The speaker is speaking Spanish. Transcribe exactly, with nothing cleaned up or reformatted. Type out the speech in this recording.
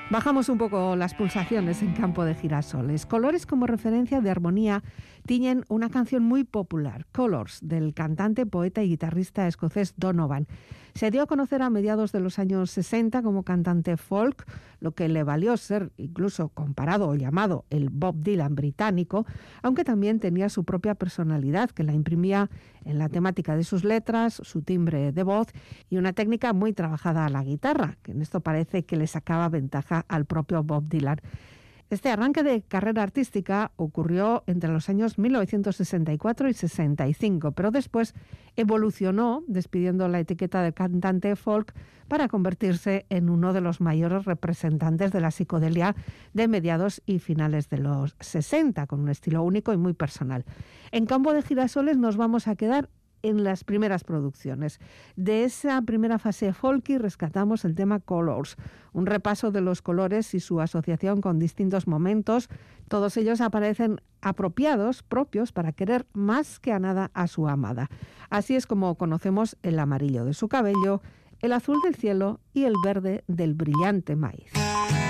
Bajamos un poco las pulsaciones en Campo de Girasoles. Colores como referencia de armonía tiñen una canción muy popular, Colors, del cantante, poeta y guitarrista escocés Donovan. Se dio a conocer a mediados de los años sesenta como cantante folk, lo que le valió ser incluso comparado o llamado el Bob Dylan británico, aunque también tenía su propia personalidad que la imprimía en la temática de sus letras, su timbre de voz y una técnica muy trabajada a la guitarra, que en esto parece que le sacaba ventaja al propio Bob Dylan. Este arranque de carrera artística ocurrió entre los años mil novecientos sesenta y cuatro y sesenta y cinco, pero después evolucionó, despidiendo la etiqueta de cantante folk para convertirse en uno de los mayores representantes de la psicodelia de mediados y finales de los sesenta, con un estilo único y muy personal. En Campo de Girasoles nos vamos a quedar en las primeras producciones. De esa primera fase folky rescatamos el tema Colors, un repaso de los colores y su asociación con distintos momentos. Todos ellos aparecen apropiados, propios, para querer más que a nada a su amada. Así es como conocemos el amarillo de su cabello, el azul del cielo y el verde del brillante maíz.